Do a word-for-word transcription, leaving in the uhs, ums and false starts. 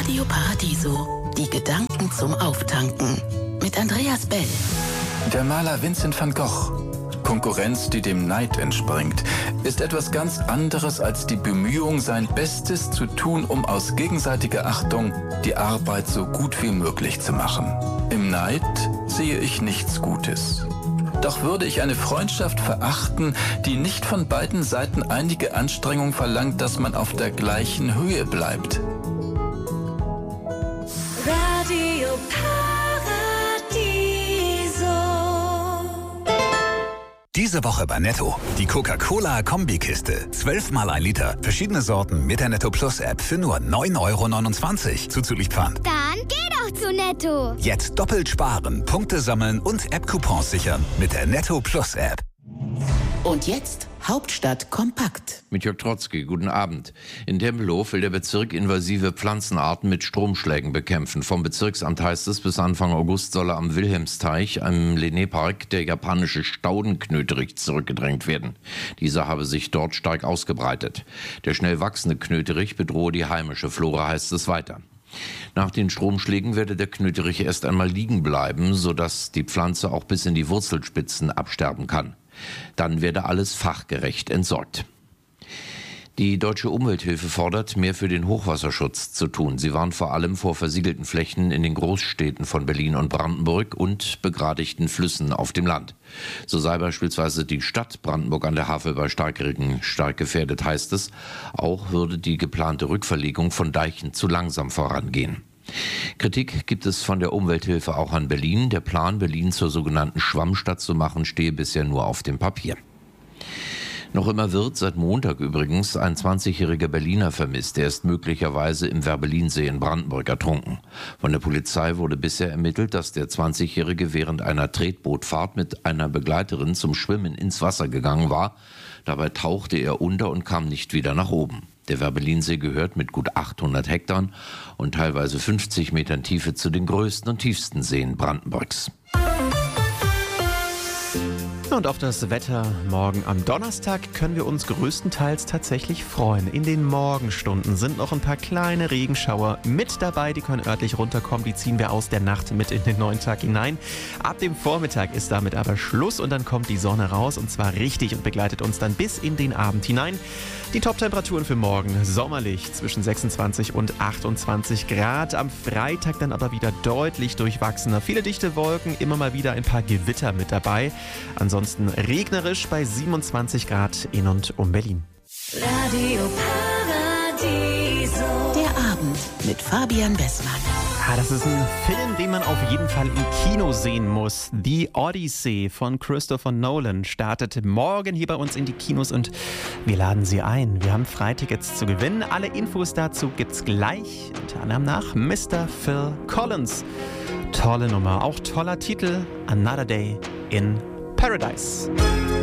Radio Paradiso. Die Gedanken zum Auftanken. Mit Andreas Bell. Der Maler Vincent van Gogh. Konkurrenz, die dem Neid entspringt, ist etwas ganz anderes als die Bemühung, sein Bestes zu tun, um aus gegenseitiger Achtung die Arbeit so gut wie möglich zu machen. Im Neid sehe ich nichts Gutes. Doch würde ich eine Freundschaft verachten, die nicht von beiden Seiten einige Anstrengung verlangt, dass man auf der gleichen Höhe bleibt. Radio Paradiso. Diese Woche bei Netto. Die Coca-Cola-Kombikiste. zwölfmal ein Liter. Verschiedene Sorten mit der Netto Plus App für nur neun Euro neunundzwanzig. Zuzüglich Pfand. Dann geh doch zu Netto. Jetzt doppelt sparen, Punkte sammeln und App-Coupons sichern mit der Netto Plus App. Und jetzt Hauptstadt kompakt. Mit Jörg Trotzki, guten Abend. In Tempelhof will der Bezirk invasive Pflanzenarten mit Stromschlägen bekämpfen. Vom Bezirksamt heißt es, bis Anfang August solle am Wilhelmsteich, am Linné-Park, der japanische Staudenknöterich zurückgedrängt werden. Dieser habe sich dort stark ausgebreitet. Der schnell wachsende Knöterich bedrohe die heimische Flora, heißt es weiter. Nach den Stromschlägen werde der Knöterich erst einmal liegen bleiben, sodass die Pflanze auch bis in die Wurzelspitzen absterben kann. Dann werde alles fachgerecht entsorgt. Die Deutsche Umwelthilfe fordert, mehr für den Hochwasserschutz zu tun. Sie warnt vor allem vor versiegelten Flächen in den Großstädten von Berlin und Brandenburg und begradigten Flüssen auf dem Land. So sei beispielsweise die Stadt Brandenburg an der Havel bei Starkregen stark gefährdet, heißt es. Auch würde die geplante Rückverlegung von Deichen zu langsam vorangehen. Kritik gibt es von der Umwelthilfe auch an Berlin. Der Plan, Berlin zur sogenannten Schwammstadt zu machen, stehe bisher nur auf dem Papier. Noch immer wird, seit Montag übrigens, ein zwanzigjähriger Berliner vermisst. Er ist möglicherweise im Werbellinsee in Brandenburg ertrunken. Von der Polizei wurde bisher ermittelt, dass der zwanzigjährige während einer Tretbootfahrt mit einer Begleiterin zum Schwimmen ins Wasser gegangen war. Dabei tauchte er unter und kam nicht wieder nach oben. Der Werbellinsee gehört mit gut achthundert Hektar und teilweise fünfzig Metern Tiefe zu den größten und tiefsten Seen Brandenburgs. Und auf das Wetter morgen am Donnerstag können wir uns größtenteils tatsächlich freuen. In den Morgenstunden sind noch ein paar kleine Regenschauer mit dabei, die können örtlich runterkommen, die ziehen wir aus der Nacht mit in den neuen Tag hinein. Ab dem Vormittag ist damit aber Schluss und dann kommt die Sonne raus und zwar richtig und begleitet uns dann bis in den Abend hinein. Die Top-Temperaturen für morgen sommerlich zwischen sechsundzwanzig und achtundzwanzig Grad. Am Freitag dann aber wieder deutlich durchwachsener. Viele dichte Wolken, immer mal wieder ein paar Gewitter mit dabei. Ansonsten regnerisch bei siebenundzwanzig Grad in und um Berlin. Radio Paradiso. Der Abend mit Fabian Bessmann. Ah, das ist ein Film, den man auf jeden Fall im Kino sehen muss. The Odyssey von Christopher Nolan startet morgen hier bei uns in die Kinos und wir laden Sie ein. Wir haben Freitickets zu gewinnen. Alle Infos dazu gibt's gleich, unter anderem nach Mister Phil Collins. Tolle Nummer, auch toller Titel, Another Day in Paradise.